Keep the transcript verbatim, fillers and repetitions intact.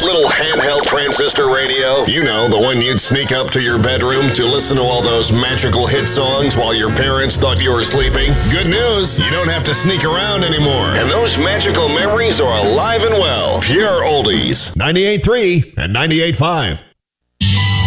little handheld transistor radio? You know, the one you'd sneak up to your bedroom to listen to all those magical hit songs while your parents thought you were sleeping? Good news, you don't have to sneak around anymore. And those magical memories are alive and well. Pure oldies. ninety-eight point three and ninety-eight point five.